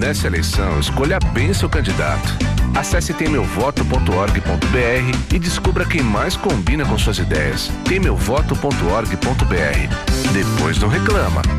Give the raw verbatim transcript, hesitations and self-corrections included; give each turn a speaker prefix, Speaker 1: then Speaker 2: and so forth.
Speaker 1: Nessa eleição, escolha bem seu candidato. Acesse tem meu voto ponto org ponto br e descubra quem mais combina com suas ideias. tem meu voto ponto org ponto br. Depois não reclama.